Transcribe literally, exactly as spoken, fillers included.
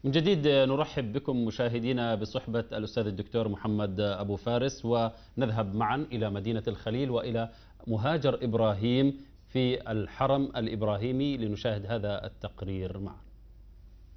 من جديد نرحب بكم مشاهدينا بصحبة الأستاذ الدكتور محمد أبو فارس، ونذهب معا إلى مدينة الخليل وإلى مهاجر إبراهيم في الحرم الإبراهيمي لنشاهد هذا التقرير معا.